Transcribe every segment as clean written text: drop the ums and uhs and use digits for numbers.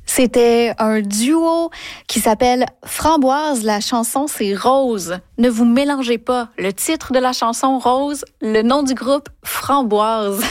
C'était un duo qui s'appelle Framboise. La chanson, c'est Rose. Ne vous mélangez pas. Le titre de la chanson, Rose, le nom du groupe, Framboise.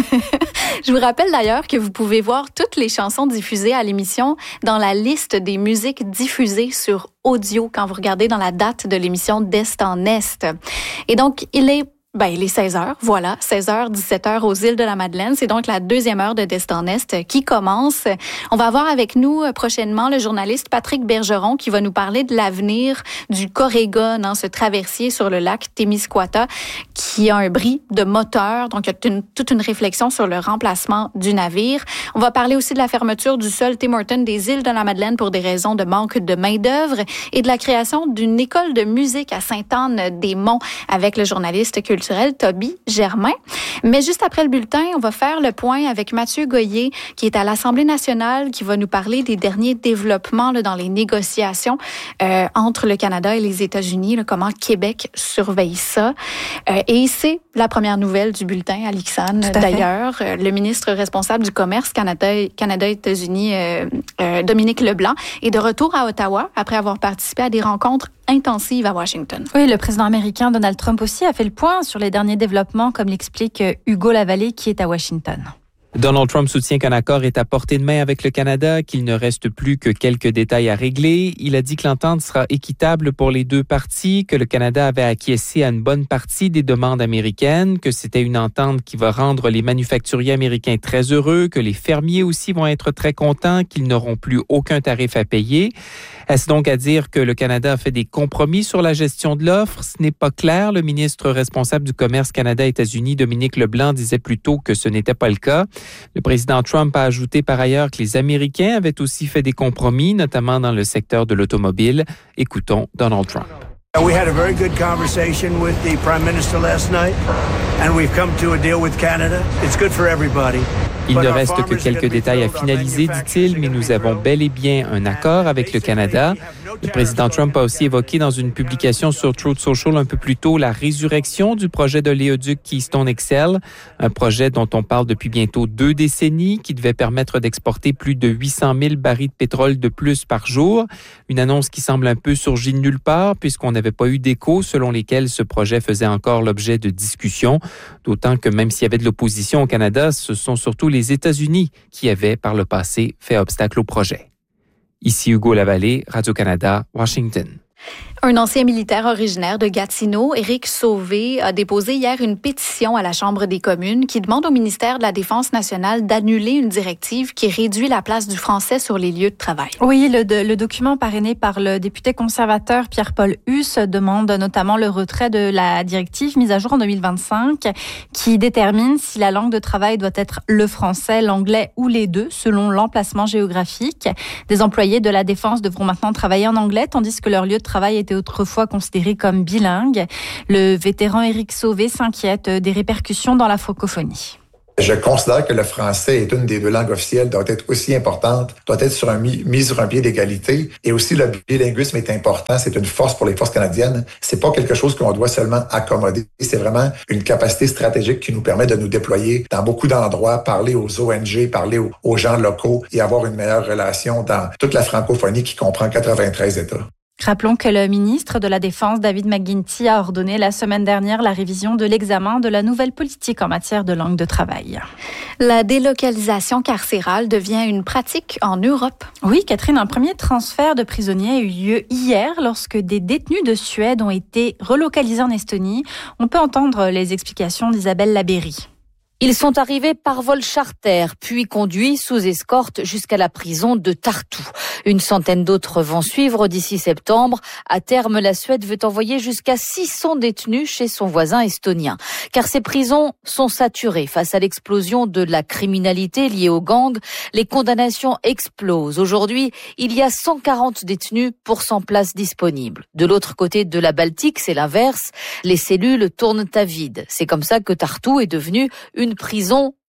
Je vous rappelle d'ailleurs que vous pouvez voir toutes les chansons diffusées à l'émission dans la liste des musiques diffusées sur audio quand vous regardez dans la date de l'émission d'Est en Est. Et donc, il est 16h, voilà, 16h, 17h aux îles de la Madeleine. C'est donc la deuxième heure de d'Est en Est qui commence. On va avoir avec nous prochainement le journaliste Patrick Bergeron qui va nous parler de l'avenir du Corrigan, ce traversier sur le lac Témiscouata qui a un bris de moteur. Donc, il y a toute une réflexion sur le remplacement du navire. On va parler aussi de la fermeture du seul Tim Hortons des îles de la Madeleine pour des raisons de manque de main-d'œuvre et de la création d'une école de musique à Sainte-Anne-des-Monts avec le journaliste culturel Toby Germain. Mais juste après le bulletin, on va faire le point avec Mathieu Goyer, qui est à l'Assemblée nationale, qui va nous parler des derniers développements dans les négociations entre le Canada et les États-Unis, comment Québec surveille ça. Et c'est la première nouvelle du bulletin, Alixane. D'ailleurs, le ministre responsable du commerce Canada-États-Unis, Dominique Leblanc, est de retour à Ottawa après avoir participé à des rencontres intensive à Washington. Oui, le président américain Donald Trump aussi a fait le point sur les derniers développements, comme l'explique Hugo Lavallée, qui est à Washington. Donald Trump soutient qu'un accord est à portée de main avec le Canada, qu'il ne reste plus que quelques détails à régler. Il a dit que l'entente sera équitable pour les deux parties, que le Canada avait acquiescé à une bonne partie des demandes américaines, que c'était une entente qui va rendre les manufacturiers américains très heureux, que les fermiers aussi vont être très contents, qu'ils n'auront plus aucun tarif à payer. Est-ce donc à dire que le Canada a fait des compromis sur la gestion de l'offre? Ce n'est pas clair. Le ministre responsable du commerce Canada-États-Unis, Dominique Leblanc, disait plutôt que ce n'était pas le cas. Le président Trump a ajouté par ailleurs que les Américains avaient aussi fait des compromis, notamment dans le secteur de l'automobile. Écoutons Donald Trump. We had a very good conversation with the Prime Minister last night, and we've come to a deal with Canada. It's good for everybody. Il ne reste que quelques détails à finaliser, dit-il, mais nous avons bel et bien un accord avec le Canada. Le président Trump a aussi évoqué dans une publication sur Truth Social un peu plus tôt la résurrection du projet de l'éoduc Keystone XL, un projet dont on parle depuis bientôt 2 décennies, qui devait permettre d'exporter plus de 800 000 barils de pétrole de plus par jour. Une annonce qui semble un peu surgie de nulle part, puisqu'on n'avait pas eu d'écho selon lesquels ce projet faisait encore l'objet de discussions, d'autant que même s'il y avait de l'opposition au Canada, ce sont surtout les États-Unis qui avaient par le passé fait obstacle au projet. Ici Hugo Lavallée, Radio-Canada, Washington. Un ancien militaire originaire de Gatineau, Éric Sauvé, a déposé hier une pétition à la Chambre des communes qui demande au ministère de la Défense nationale d'annuler une directive qui réduit la place du français sur les lieux de travail. Oui, le document parrainé par le député conservateur Pierre-Paul Husse demande notamment le retrait de la directive mise à jour en 2025 qui détermine si la langue de travail doit être le français, l'anglais ou les deux selon l'emplacement géographique. Des employés de la Défense devront maintenant travailler en anglais tandis que leur lieu de travail était autrefois considéré comme bilingue. Le vétéran Éric Sauvé s'inquiète des répercussions dans la francophonie. Je considère que le français est une des 2 langues officielles, doit être aussi importante, doit être mise sur un pied d'égalité. Et aussi, le bilinguisme est important, c'est une force pour les forces canadiennes. C'est pas quelque chose qu'on doit seulement accommoder, c'est vraiment une capacité stratégique qui nous permet de nous déployer dans beaucoup d'endroits, parler aux ONG, parler aux gens locaux et avoir une meilleure relation dans toute la francophonie qui comprend 93 États. Rappelons que le ministre de la Défense, David McGuinty, a ordonné la semaine dernière la révision de l'examen de la nouvelle politique en matière de langue de travail. La délocalisation carcérale devient une pratique en Europe. Oui, Catherine, un premier transfert de prisonniers a eu lieu hier lorsque des détenus de Suède ont été relocalisés en Estonie. On peut entendre les explications d'Isabelle Labéry. Ils sont arrivés par vol charter, puis conduits sous escorte jusqu'à la prison de Tartu. Une centaine d'autres vont suivre d'ici septembre. À terme, la Suède veut envoyer jusqu'à 600 détenus chez son voisin estonien. Car ces prisons sont saturées face à l'explosion de la criminalité liée aux gangs. Les condamnations explosent. Aujourd'hui, il y a 140 détenus pour 100 places disponibles. De l'autre côté de la Baltique, c'est l'inverse. Les cellules tournent à vide. C'est comme ça que Tartu est devenue une prison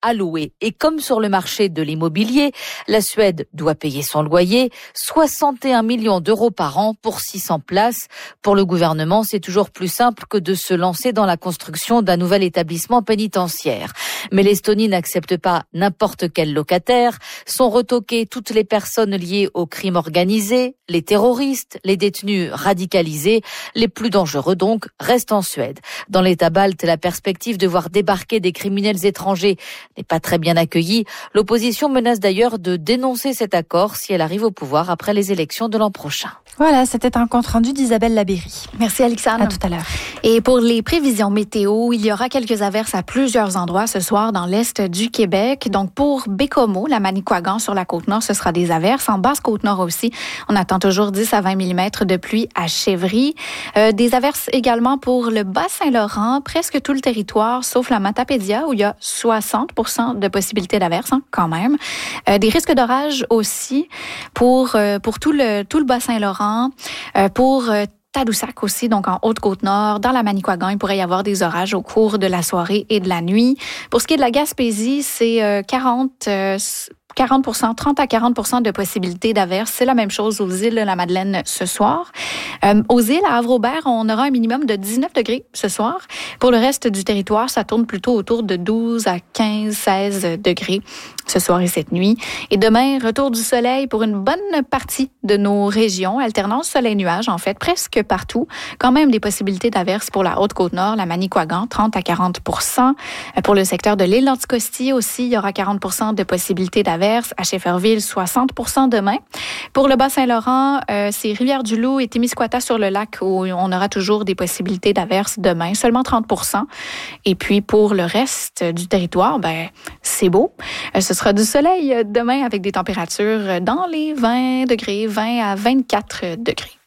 à louer. Et comme sur le marché de l'immobilier, la Suède doit payer son loyer, 61 millions d'euros par an pour 600 places. Pour le gouvernement, c'est toujours plus simple que de se lancer dans la construction d'un nouvel établissement pénitentiaire. Mais l'Estonie n'accepte pas n'importe quel locataire. Sont retoquées toutes les personnes liées au crime organisé, les terroristes, les détenus radicalisés. Les plus dangereux donc restent en Suède. Dans l'État balte, la perspective de voir débarquer des criminels étrangers n'est pas très bien accueillie. L'opposition menace d'ailleurs de dénoncer cet accord si elle arrive au pouvoir après les élections de l'an prochain. Voilà, c'était un compte-rendu d'Isabelle Labéry. Merci Alexandre. À tout à l'heure. Et pour les prévisions météo, il y aura quelques averses à plusieurs endroits ce soir dans l'est du Québec. Donc pour Bécomo, la Manicouagan sur la Côte-Nord, ce sera des averses. En Basse-Côte-Nord aussi, on attend toujours 10 à 20 mm de pluie à Chevry. Des averses également pour le Bas-Saint-Laurent, presque tout le territoire, sauf la Matapédia où il y a 60% de possibilités d'averses, quand même. Des risques d'orage aussi pour tout le Bas-Saint-Laurent, pour Tadoussac aussi, donc en Haute-Côte-Nord. Dans la Manicouagan, il pourrait y avoir des orages au cours de la soirée et de la nuit. Pour ce qui est de la Gaspésie, c'est 30 à 40% de possibilités d'averses. C'est la même chose aux îles de la Madeleine ce soir. Aux îles, à Havre-Aubert, on aura un minimum de 19 degrés ce soir. Pour le reste du territoire, ça tourne plutôt autour de 12 à 15, 16 degrés ce soir et cette nuit. Et demain, retour du soleil pour une bonne partie de nos régions. Alternance soleil-nuage, en fait, presque partout. Quand même des possibilités d'averses pour la Haute-Côte-Nord, la Manicouagan, 30 à 40%. Pour le secteur de l'île d'Anticosti aussi, il y aura 40% de possibilités d'averses. À Shefferville, 60% demain. Pour le Bas-Saint-Laurent, c'est Rivière-du-Loup et Témiscouata sur le lac où on aura toujours des possibilités d'averses demain, seulement 30%. Et puis pour le reste du territoire, c'est beau. Ce sera du soleil demain avec des températures dans les 20 degrés, 20 à 24 degrés.